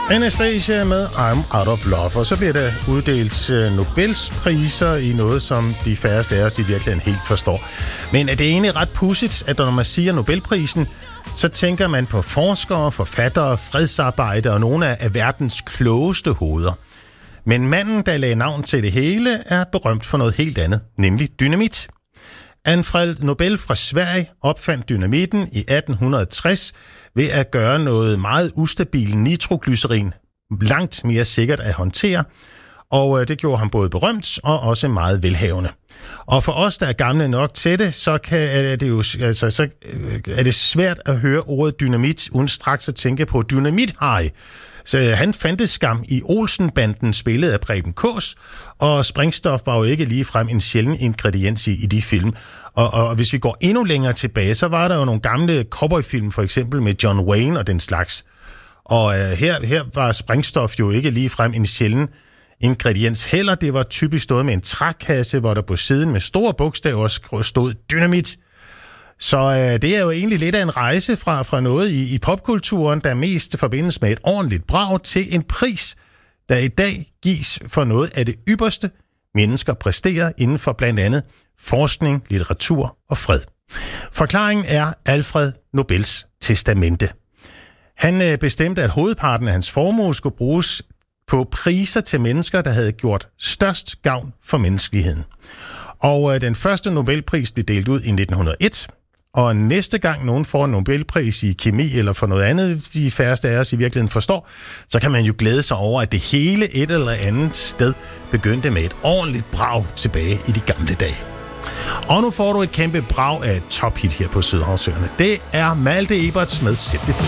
Anastasia med I'm Out of Love, og så bliver der uddelt Nobelspriser i noget, som de færreste af os i virkeligheden helt forstår. Men er det egentlig ret pudsigt, at når man siger Nobelprisen, så tænker man på forskere, forfattere, fredsarbejdere og nogle af verdens klogeste hoveder. Men manden, der lagde navn til det hele, er berømt for noget helt andet, nemlig dynamit. Alfred Nobel fra Sverige opfandt dynamitten i 1860 ved at gøre noget meget ustabil nitroglycerin langt mere sikkert at håndtere, og det gjorde ham både berømt og også meget velhavende. Og for os, der er gamle nok til det, så er det svært at høre ordet dynamit, uden straks at tænke på Dynamit-Harry. Så han fandtes skam i Olsen-banden, spillet af Preben Kaas, og sprængstof var jo ikke ligefrem en sjælden ingrediens i de film. Og hvis vi går endnu længere tilbage, så var der jo nogle gamle cowboyfilm, for eksempel med John Wayne og den slags. Og her var sprængstof jo ikke ligefrem en sjælden ingrediens heller. Det var typisk noget med en trækasse, hvor der på siden med store bogstaver stod dynamit. Så det er jo egentlig lidt af en rejse fra noget i popkulturen, der mest forbindes med et ordentligt brag, til en pris, der i dag gives for noget af det ypperste, mennesker præsterer inden for blandt andet forskning, litteratur og fred. Forklaringen er Alfred Nobels testamente. Han bestemte, at hovedparten af hans formue skulle bruges på priser til mennesker, der havde gjort størst gavn for menneskeligheden. Og den første Nobelpris blev delt ud i 1901, og næste gang nogen får en Nobelpris i kemi eller for noget andet, de færreste af os i virkeligheden forstår, så kan man jo glæde sig over, at det hele et eller andet sted begyndte med et ordentligt brag tilbage i de gamle dage. Og nu får du et kæmpe brag af et tophit her på Sydhavsøerne. Det er Malte Eberts med Sæt det fri.